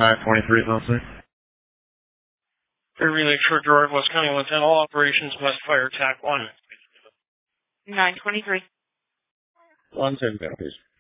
923 Nelson. Relay Short Drive, West County 110. All operations must fire TAC 1. 923. 110, please.